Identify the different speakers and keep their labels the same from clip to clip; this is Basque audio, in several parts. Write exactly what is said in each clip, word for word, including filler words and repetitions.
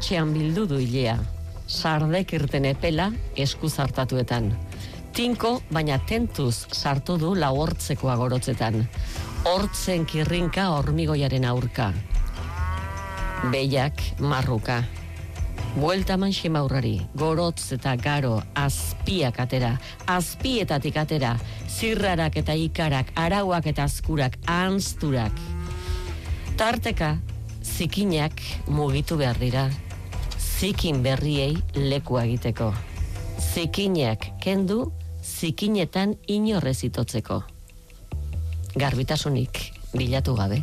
Speaker 1: Etxean bildu du ilea. Sardek irten epela esku zartatuetan. Tinko, baina tentuz sartu du lau hortzekoa gorotzetan. Hortzen kirrinka hormigoiaren aurka. Behiak marruka. Bueltaman ximaurrari, gorotz eta garo, azpiak atera, azpietatik atera, zirrarak eta ikarak, arauak eta azkurak, anzturak. Tarteka, zikinak mugitu behar dira, zikin berriei lekua egiteko. Zikinak kendu, zikinetan inorrez itotzeko. Garbitasunik bilatu gabe.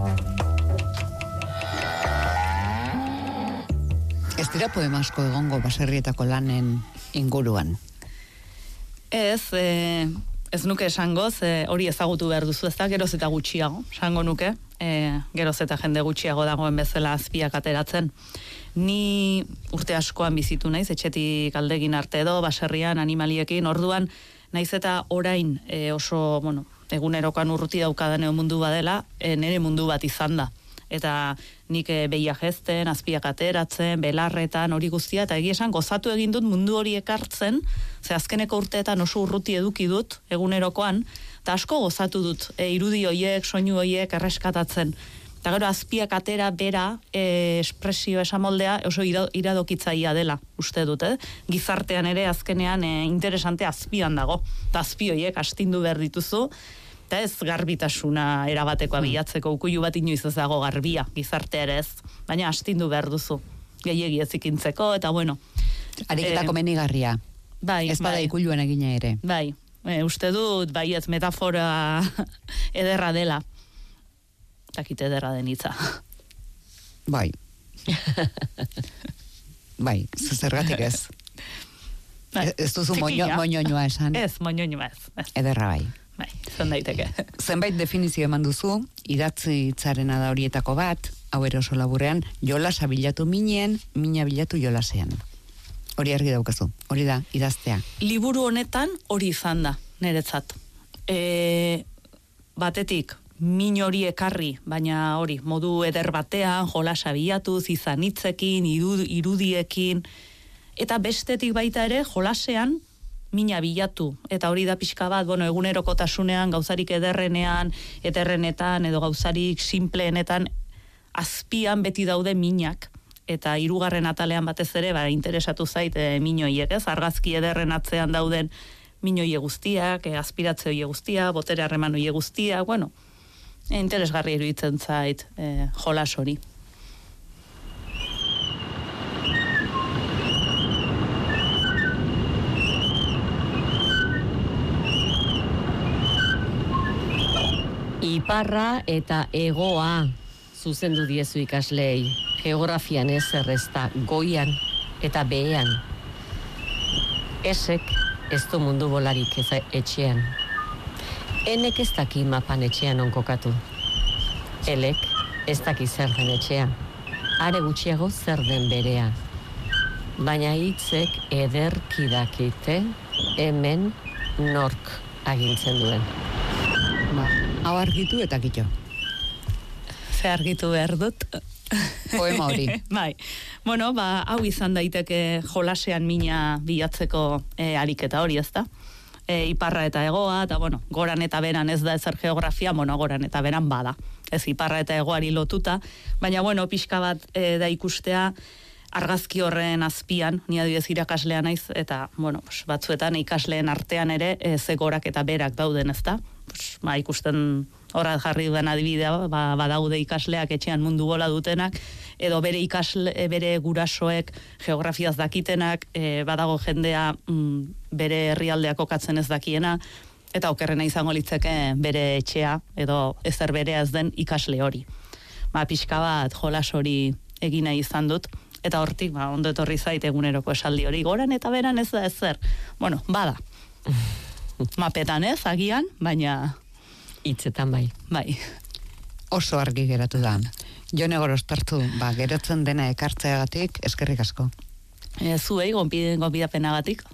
Speaker 2: Ez dira poema asko egongo baserrietako lanen inguruan?
Speaker 3: Ez, e, ez nuke esango, ze hori ezagutu behar duzu, ez da, geroz eta gutxiago, esango nuke, e, geroz eta jende gutxiago dagoen bezala azpiak ateratzen. Ni urte askoan bizitu naiz, etxetik aldegin arte edo, baserrian, animaliekin, orduan, naiz eta orain e, oso, bueno, egunerokan urruti daukadan mundu badela, e, nire mundu bat izan da. Eta nik e, behia jezten, azpiak ateratzen, belarretan, hori guztia, eta egia esan gozatu egin dut mundu hori ekartzen, ze azkeneko urteetan oso urruti eduki dut, egunerokoan, eta asko gozatu dut, e, irudi hoiek, soinu hoiek erreskatatzen. Eta gero azpiak atera, bera, e, espresio esamoldea oso iradokitzaia dela, uste dut, eh? Gizartean ere azkenean e, interesante azpian dago, eta azpi hoiek astindu behar dituzu, eta ez garbitasuna erabatekoa bilatzeko, ukuilu bat inoiz ez dago garbia, gizartea ere ez, baina astindu behar duzu, gehiegi ez ikintzeko, eta bueno.
Speaker 2: Ariketa e, komenigarria,
Speaker 3: bai,
Speaker 2: ez bada
Speaker 3: bai,
Speaker 2: ikuluan egina ere.
Speaker 3: Bai, e, uste dut, bai ez metafora ederra dela, takit ederra den hitza.
Speaker 2: Bai. Bai, zergatik ez.
Speaker 3: Bai,
Speaker 2: ez duzu moñoñoa esan.
Speaker 3: Ez, moñoñoa ez. ez.
Speaker 2: Ederra bai.
Speaker 3: Bai, zon daiteke.
Speaker 2: Zenbait definizio eman duzu, idatzi hitzarena da horietako bat, hau ere oso laburrean, jolasa bilatu minen, mina bilatu jolasean. Hori argi daukazu, hori da, idaztea.
Speaker 3: Liburu honetan hori izan da, niretzat. E, batetik, min hori ekarri, baina hori, modu eder batean, jolasa bilatuz, izan hitzekin, irudiekin, eta bestetik baita ere, jolasean, mina bilatu, eta hori da pixka bat, bueno, egunerokotasunean, gauzarik ederrenean, ederrenetan, edo gauzarik simpleenetan, azpian beti daude minak, eta hirugarren atalean batez ere, ba, interesatu zait e, minoiek, ez? Argazki ederren atzean dauden minoie guztiak, e, aspiratze hoie guztia, botere harreman hoie guztia, bueno, e, interesgarri iruditzen zait e, jolas hori.
Speaker 1: Iparra eta egoa zuzendu diezu ikaslei, geografian ez errezta, goian eta behean. Esek ez du mundu bolarik ez etxean. Enek ez daki mapan etxean onkokatu. Elek ez daki zer den etxean. Are gutxiago zer den berea. Baina hitzek ederki dakite hemen nork agintzen duen.
Speaker 2: Ba, hau argitu eta kito.
Speaker 3: Ze argitu behar dut.
Speaker 2: Poema hori.
Speaker 3: Bai. Bueno, ba, hau izan daiteke jolasean mina bilatzeko e, ariketa hori, ezta? E, iparra eta egoa, eta bueno, goran eta beran ez da ezer geografia, bueno, goran eta beran bada. Ez iparra eta egoari lotuta, baina bueno, pixka bat e, da ikustea, argazki horren azpian, ni adibidez irakaslea naiz, eta, bueno, pues, batzuetan ikasleen artean ere, e, ze gorak eta berak dauden, ezta? Pues, ba, ikusten horra jarri duen adibidea, ba, badaude ikasleak etxean mundu bola dutenak, edo bere ikasle, bere gurasoek geografiaz dakitenak, e, badago jendea mm, bere herrialdeak kokatzen ez dakiena, eta okerrena izango litzeke bere etxea, edo ezer berea ez den ikasle hori. Ba, pixka bat jolas hori egina izan dut, eta hortik, ba, ondo etorri zait eguneroko esaldi hori, goran eta beran ez da ezer. Bueno, bada. Mapetan ez, agian, baina...
Speaker 1: Hitzetan bai.
Speaker 3: Bai.
Speaker 2: Oso argi geratu da. Jone Gorostartu, ba, geratzen dena ekartzeagatik, eskerrik asko.
Speaker 3: E, zuei, gonbidapenagatik.